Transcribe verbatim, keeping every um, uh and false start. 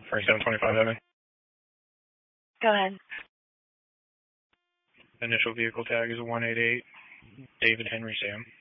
forty-seven twenty-five Evan. Go ahead. Initial vehicle tag is one eight eight, David Henry Sam.